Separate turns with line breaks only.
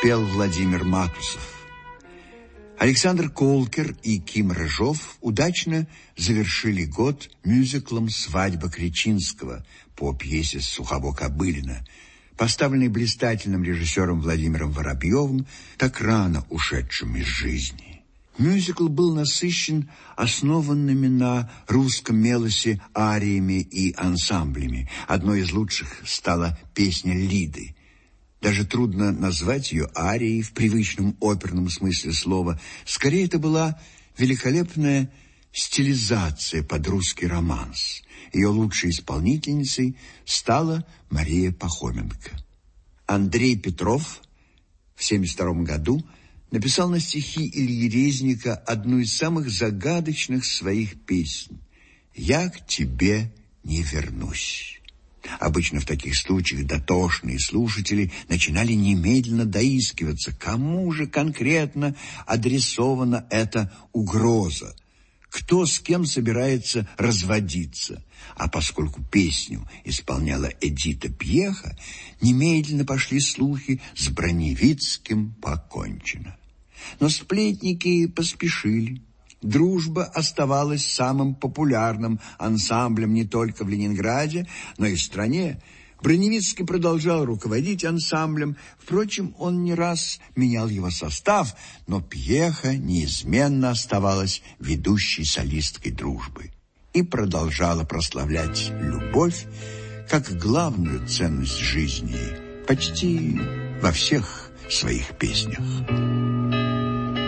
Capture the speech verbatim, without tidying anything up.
спел Владимир Матусов. Александр Колкер и Ким Рыжов удачно завершили год мюзиклом «Свадьба Кречинского» по пьесе Сухово-Кобылина, поставленной блистательным режиссером Владимиром Воробьевым, так рано ушедшим из жизни. Мюзикл был насыщен основанными на русском мелосе ариями и ансамблями. Одной из лучших стала песня «Лиды». Даже трудно назвать ее арией в привычном оперном смысле слова. Скорее, это была великолепная стилизация под русский романс. Ее лучшей исполнительницей стала Мария Пахоменко. Андрей Петров в семьдесят втором году написал на стихи Ильи Резника одну из самых загадочных своих песен «Я к тебе не вернусь». Обычно в таких случаях дотошные слушатели начинали немедленно доискиваться, кому же конкретно адресована эта угроза, кто с кем собирается разводиться. А поскольку песню исполняла Эдита Пьеха, немедленно пошли слухи: с Броневицким покончено. Но сплетники поспешили. Дружба оставалась самым популярным ансамблем не только в Ленинграде, но и в стране. Броневицкий продолжал руководить ансамблем. Впрочем, он не раз менял его состав, но Пьеха неизменно оставалась ведущей солисткой дружбы и продолжала прославлять любовь как главную ценность жизни почти во всех своих песнях.